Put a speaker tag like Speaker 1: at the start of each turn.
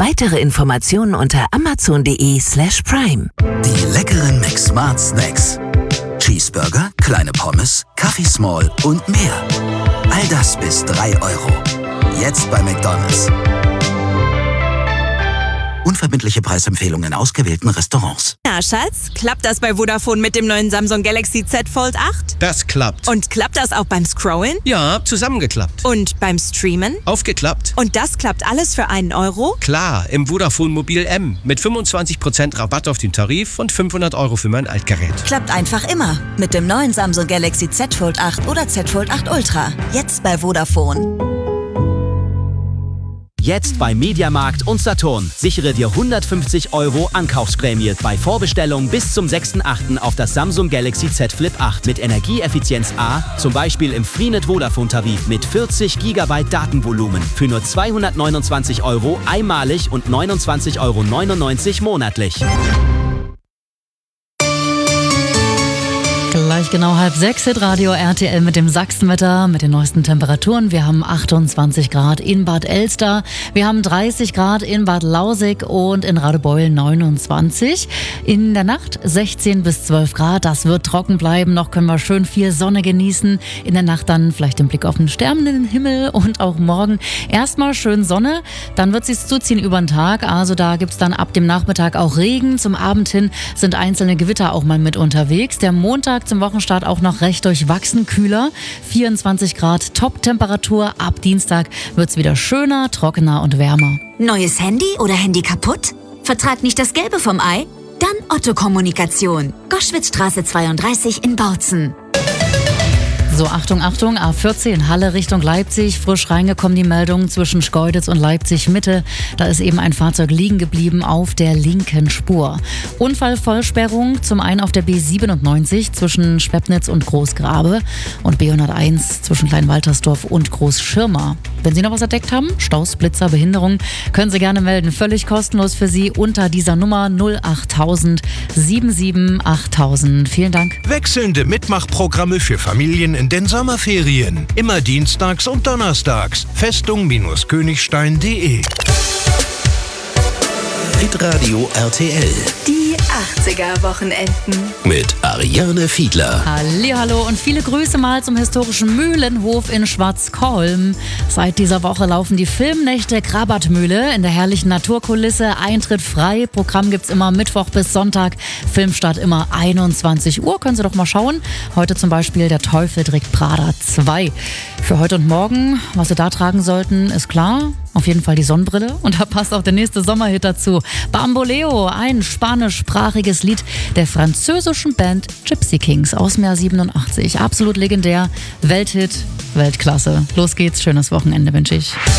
Speaker 1: Weitere Informationen unter amazon.de/prime.
Speaker 2: Die leckeren McSmart Snacks. Cheeseburger, kleine Pommes, Kaffee Small und mehr. All das bis 3 Euro. Jetzt bei McDonald's. Unverbindliche Preisempfehlungen in ausgewählten Restaurants.
Speaker 3: Na, Schatz, klappt das bei Vodafone mit dem neuen Samsung Galaxy Z Fold 8?
Speaker 4: Das klappt.
Speaker 3: Und klappt das auch beim Scrollen?
Speaker 4: Ja, zusammengeklappt.
Speaker 3: Und beim Streamen?
Speaker 4: Aufgeklappt.
Speaker 3: Und das klappt alles für 1 Euro?
Speaker 4: Klar, im Vodafone Mobil M. Mit 25% Rabatt auf den Tarif und 500 Euro für mein Altgerät.
Speaker 5: Klappt einfach immer. Mit dem neuen Samsung Galaxy Z Fold 8 oder Z Fold 8 Ultra. Jetzt bei Vodafone.
Speaker 6: Jetzt bei Mediamarkt und Saturn. Sichere dir 150 Euro Ankaufsprämie bei Vorbestellung bis zum 6.8. auf das Samsung Galaxy Z Flip 8 mit Energieeffizienz A, zum Beispiel im Freenet Vodafone Tarif mit 40 GB Datenvolumen für nur 229 Euro einmalig und 29,99 Euro monatlich.
Speaker 7: Gleich genau 5:30 Hitradio RTL mit dem Sachsenwetter, mit den neuesten Temperaturen. Wir haben 28 Grad in Bad Elster, wir haben 30 Grad in Bad Lausick und in Radebeul 29. In der Nacht 16 bis 12 Grad, das wird trocken bleiben. Noch können wir schön viel Sonne genießen. In der Nacht dann vielleicht den Blick auf den sternenden Himmel und auch morgen erstmal schön Sonne. Dann wird es sich zuziehen über den Tag. Also da gibt es dann ab dem Nachmittag auch Regen. Zum Abend hin sind einzelne Gewitter auch mal mit unterwegs. Der Montag zum Wochenstart auch noch recht durchwachsen kühler. 24 Grad Top-Temperatur. Ab Dienstag wird es wieder schöner, trockener und wärmer.
Speaker 8: Neues Handy oder Handy kaputt? Vertrag nicht das Gelbe vom Ei? Dann Otto Kommunikation. Goschwitzstraße 32 in Bautzen.
Speaker 7: So, Achtung, Achtung, A14 Halle Richtung Leipzig. Frisch reingekommen die Meldung zwischen Schkeuditz und Leipzig Mitte. Da ist eben ein Fahrzeug liegen geblieben auf der linken Spur. Unfallvollsperrung zum einen auf der B97 zwischen Schwebnitz und Großgrabe und B101 zwischen Kleinwaltersdorf und Großschirma. Wenn Sie noch was entdeckt haben, Staus, Blitzer, Behinderung, können Sie gerne melden. Völlig kostenlos für Sie unter dieser Nummer 08000 77 8000. Vielen Dank.
Speaker 9: Wechselnde Mitmachprogramme für Familien in den Sommerferien. Immer dienstags und donnerstags. Festung-königstein.de.
Speaker 2: Hitradio RTL.
Speaker 8: Die 80er-Wochenenden.
Speaker 2: Mit Ariane Fiedler.
Speaker 7: Hallihallo und viele Grüße mal zum historischen Mühlenhof in Schwarzkolm. Seit dieser Woche laufen die Filmnächte Krabatmühle in der herrlichen Naturkulisse. Eintritt frei. Programm gibt's immer Mittwoch bis Sonntag. Filmstart immer 21 Uhr. Können Sie doch mal schauen. Heute zum Beispiel Der Teufel trägt Prada 2. Für heute und morgen, was Sie da tragen sollten, ist klar. Auf jeden Fall die Sonnenbrille. Und da passt auch der nächste Sommerhit dazu. Bamboleo, ein spanischsprachiges Lied der französischen Band Gypsy Kings aus dem Jahr 87. Absolut legendär. Welthit, Weltklasse. Los geht's, schönes Wochenende wünsche ich.